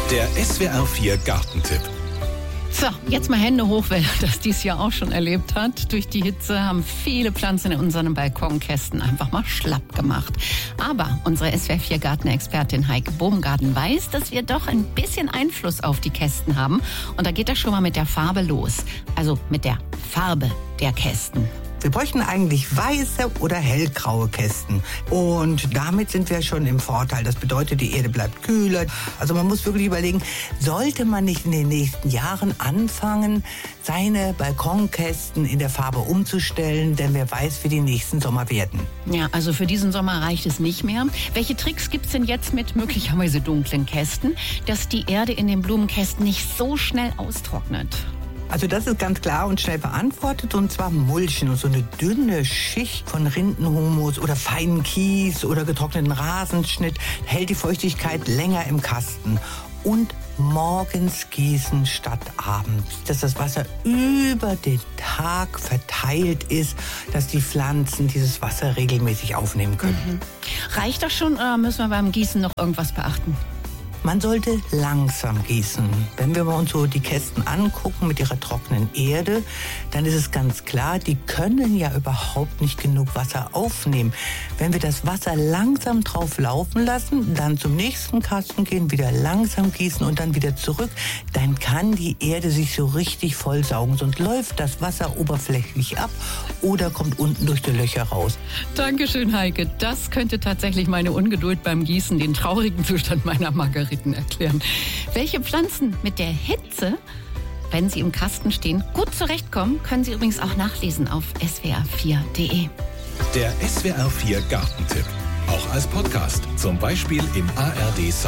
Der SWR4 Gartentipp. So, jetzt mal Hände hoch, wer das dieses Jahr auch schon erlebt hat. Durch die Hitze haben viele Pflanzen in unseren Balkonkästen einfach mal schlapp gemacht. Aber unsere SWR4 Gartenexpertin Heike Baumgarten weiß, dass wir doch ein bisschen Einfluss auf die Kästen haben. Und da geht das schon mal mit der Farbe los. Also mit der Farbe der Kästen. Wir bräuchten eigentlich weiße oder hellgraue Kästen. Und damit sind wir schon im Vorteil. Das bedeutet, die Erde bleibt kühler. Also man muss wirklich überlegen, sollte man nicht in den nächsten Jahren anfangen, seine Balkonkästen in der Farbe umzustellen? Denn wer weiß, wie die nächsten Sommer werden. Ja, also für diesen Sommer reicht es nicht mehr. Welche Tricks gibt's denn jetzt mit möglicherweise dunklen Kästen, dass die Erde in den Blumenkästen nicht so schnell austrocknet? Also das ist ganz klar und schnell beantwortet, und zwar Mulchen und so eine dünne Schicht von Rindenhumus oder feinen Kies oder getrockneten Rasenschnitt hält die Feuchtigkeit länger im Kasten. Und morgens gießen statt abends, dass das Wasser über den Tag verteilt ist, dass die Pflanzen dieses Wasser regelmäßig aufnehmen können. Reicht das schon oder müssen wir beim Gießen noch irgendwas beachten? Man sollte langsam gießen. Wenn wir uns so die Kästen angucken mit ihrer trockenen Erde, dann ist es ganz klar, die können ja überhaupt nicht genug Wasser aufnehmen. Wenn wir das Wasser langsam drauf laufen lassen, dann zum nächsten Kasten gehen, wieder langsam gießen und dann wieder zurück, dann kann die Erde sich so richtig vollsaugen. Sonst läuft das Wasser oberflächlich ab oder kommt unten durch die Löcher raus. Dankeschön, Heike. Das könnte tatsächlich meine Ungeduld beim Gießen, den traurigen Zustand meiner Margariten erklären. Welche Pflanzen mit der Hitze, wenn sie im Kasten stehen, gut zurechtkommen, können Sie übrigens auch nachlesen auf swr4.de. Der SWR4 Gartentipp. Auch als Podcast, zum Beispiel im ARD